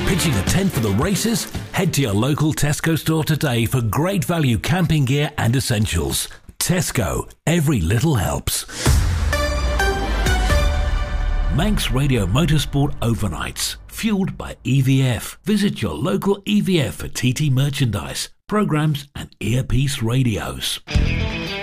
Pitching a tent for the races? Head to your local Tesco store today for great value camping gear and essentials. Tesco, every little helps. Manx Radio Motorsport Overnights, fueled by EVF. Visit your local EVF for TT merchandise, programs and earpiece radios.